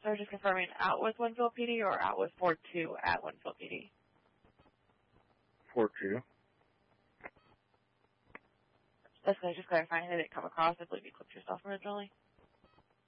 So just confirming, out with Winfield PD or out with 4-2 at Winfield PD? 4-2. That's just clarifying. I didn't come across. I believe you clipped yourself originally.